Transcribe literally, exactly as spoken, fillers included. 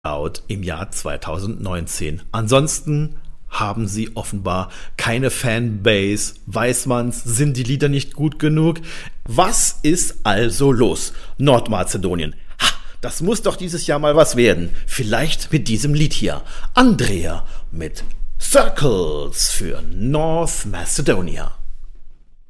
Out im Jahr zweitausendneunzehn. Ansonsten haben sie offenbar keine Fanbase. Weiß man's? Sind die Lieder nicht gut genug? Was ist also los? Nordmazedonien. Ha, das muss doch dieses Jahr mal was werden. Vielleicht mit diesem Lied hier. Andrea mit Circles für North Macedonia.